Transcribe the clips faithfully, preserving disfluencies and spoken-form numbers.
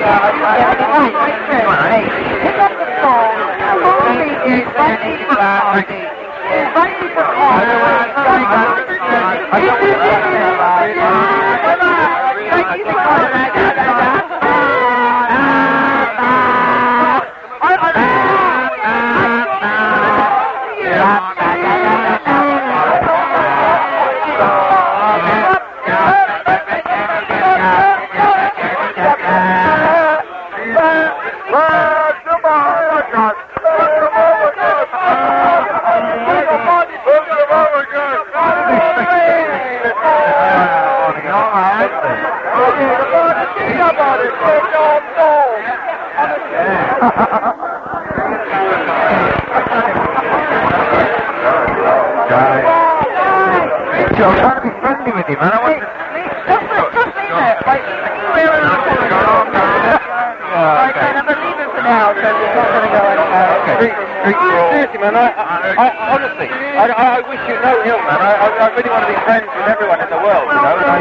I'm trying to be friendly with you, man. I want to... Seriously, man, I, I, I honestly, I, I wish you no ill, man. I, I, I really want to be friends with everyone in the world, you know. I,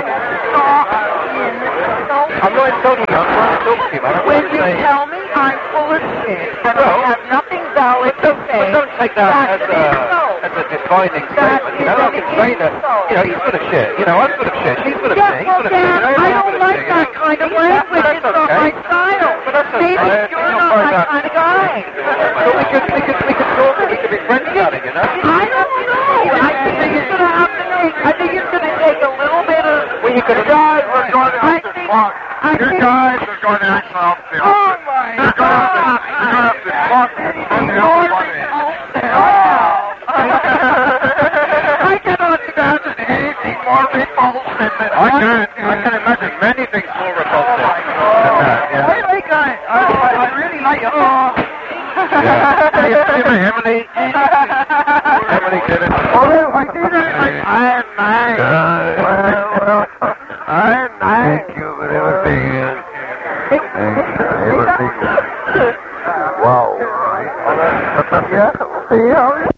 I'm not insulting you. I'm trying to talk to you, man. When you say, tell me I'm full of shit, and I have nothing valid to say, but don't take that as a, as a defining statement, you know. I can say that, you know, he's full of shit. You know, I'm full of shit. She's full of shit. He's full of shit. You know, I don't like that kind of language. It's not my style. Maybe you're not my kind of guy. But we could, we could, we could talk and we could be friends about it, you know. I don't know. I think it's going to have to make, I think it's going to take a little bit of... Well, you could... guys are going to have to talk. You guys are going to actually have to... Oh, my You're going to have to, you're going to have to talk and the other one is. I cannot imagine anything more repulsive than I can, I can imagine many things more repulsive than that, yeah. I like I, I, I really like it. Oh. Yeah. Emily, Emily did it. Oh, I did it. I'm nice. Well, well, I'm nice. Thank you for everything. Thank you for everything. Wow. Yeah, yeah.